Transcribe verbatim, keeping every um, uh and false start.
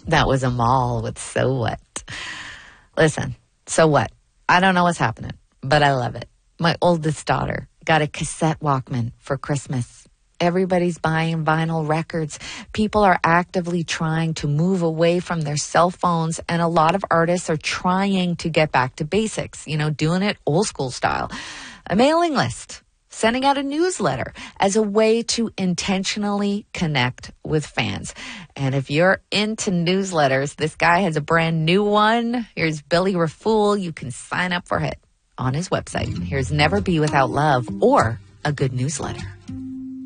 That was Amal with So What. Listen, so what? I don't know what's happening, but I love it. My oldest daughter got a cassette Walkman for Christmas. Everybody's buying vinyl records. People are actively trying to move away from their cell phones, and a lot of artists are trying to get back to basics, you know, doing it old school style. A mailing list, sending out a newsletter as a way to intentionally connect with fans. And if you're into newsletters, this guy has a brand new one. Here's Billy Raffoul. You can sign up for it on his website. Here's Never Be Without Love or a good newsletter.